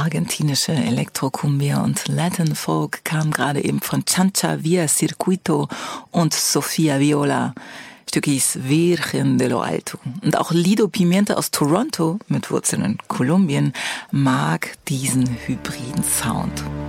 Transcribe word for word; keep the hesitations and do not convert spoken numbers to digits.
argentinische Elektrocumbia und Latin Folk kam gerade eben von Chancha Via Circuito und Sofia Viola. Stück hieß Virgen de lo Alto. Und auch Lido Pimienta aus Toronto mit Wurzeln in Kolumbien mag diesen hybriden Sound.